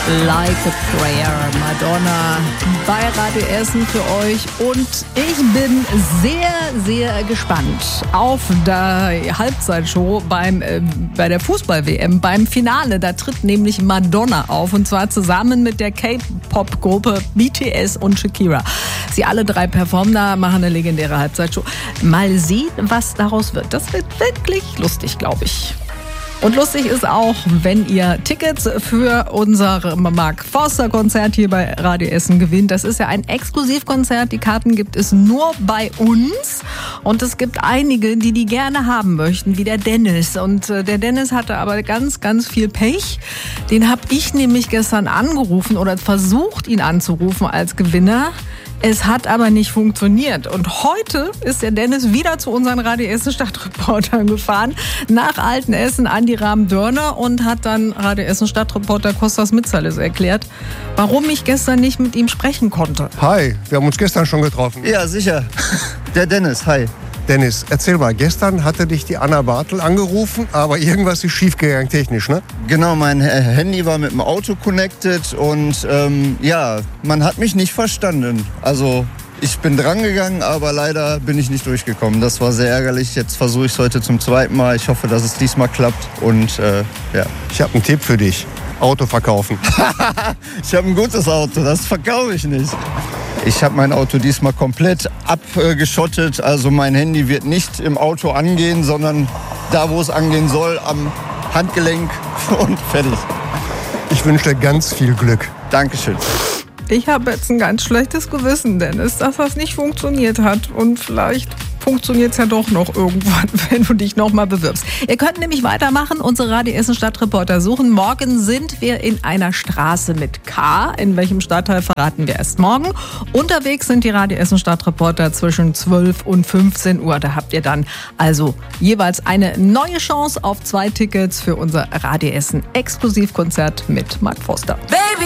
Like a Prayer, Madonna bei Radio Essen für euch. Und ich bin sehr, sehr gespannt auf die Halbzeitshow bei der Fußball-WM, beim Finale. Da tritt nämlich Madonna auf, und zwar zusammen mit der K-Pop-Gruppe BTS und Shakira. Sie alle drei performen da, machen eine legendäre Halbzeitshow. Mal sehen, was daraus wird. Das wird wirklich lustig, glaube ich. Und lustig ist auch, wenn ihr Tickets für unser Mark Forster Konzert hier bei Radio Essen gewinnt. Das ist ja ein Exklusivkonzert. Die Karten gibt es nur bei uns. Und es gibt einige, die gerne haben möchten, wie der Dennis. Und der Dennis hatte aber ganz, ganz viel Pech. Den habe ich nämlich gestern angerufen oder versucht, ihn anzurufen als Gewinner. Es hat aber nicht funktioniert. Und heute ist der Dennis wieder zu unseren Radio Essen Stadtreportern gefahren, nach Altenessen an die Rahm-Dörner, und hat dann Radio Essen Stadtreporter Kostas Mitzalis erklärt, warum ich gestern nicht mit ihm sprechen konnte. Hi, wir haben uns gestern schon getroffen. Ja, sicher. Der Dennis, hi. Dennis, erzähl mal, gestern hatte dich die Anna Bartel angerufen, aber irgendwas ist schiefgegangen technisch, ne? Genau, mein Handy war mit dem Auto connected und man hat mich nicht verstanden. Also ich bin drangegangen, aber leider bin ich nicht durchgekommen. Das war sehr ärgerlich. Jetzt versuche ich es heute zum zweiten Mal. Ich hoffe, dass es diesmal klappt und Ich habe einen Tipp für dich. Auto verkaufen. Ich habe ein gutes Auto, das verkaufe ich nicht. Ich habe mein Auto diesmal komplett abgeschottet. Also mein Handy wird nicht im Auto angehen, sondern da, wo es angehen soll, am Handgelenk, und fertig. Ich wünsche dir ganz viel Glück. Dankeschön. Ich habe jetzt ein ganz schlechtes Gewissen, Dennis, dass das nicht funktioniert hat. Und vielleicht funktioniert es ja doch noch irgendwann, wenn du dich nochmal bewirbst. Ihr könnt nämlich weitermachen, unsere Radio Essen Stadtreporter suchen. Morgen sind wir in einer Straße mit K. In welchem Stadtteil verraten wir erst morgen. Unterwegs sind die Radio Essen Stadtreporter zwischen 12 und 15 Uhr. Da habt ihr dann also jeweils eine neue Chance auf 2 Tickets für unser Radio Essen Exklusivkonzert mit Mark Forster. Baby!